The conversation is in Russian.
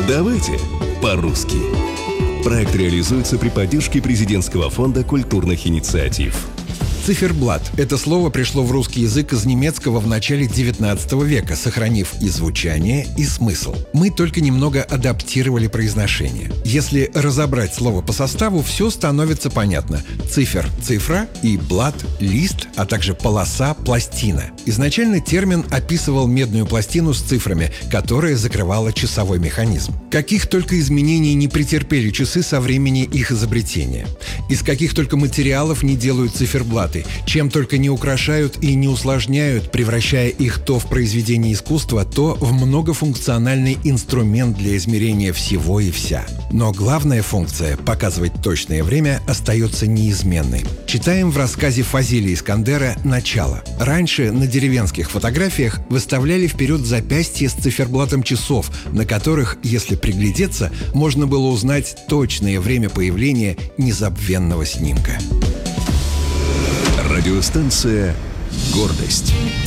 Давайте по-русски. Проект реализуется при поддержке Президентского фонда культурных инициатив. Циферблат – это слово пришло в русский язык из немецкого в начале XIX века, сохранив и звучание, и смысл. Мы только немного адаптировали произношение. Если разобрать слово по составу, все становится понятно. Цифер – цифра, и блат – лист, а также полоса – пластина. Изначально термин описывал медную пластину с цифрами, которая закрывала часовой механизм. Каких только изменений не претерпели часы со времени их изобретения. Из каких только материалов не делают циферблаты, чем только не украшают и не усложняют, превращая их то в произведение искусства, то в многофункциональный инструмент для измерения всего и вся. Но главная функция – показывать точное время – остается неизменной. Читаем в рассказе Фазилия Искандера «Начало». Раньше на деревенских фотографиях выставляли вперед запястья с циферблатом часов, на которых, если приглядеться, можно было узнать точное время появления незабвенного снимка. Радиостанция «Гордость».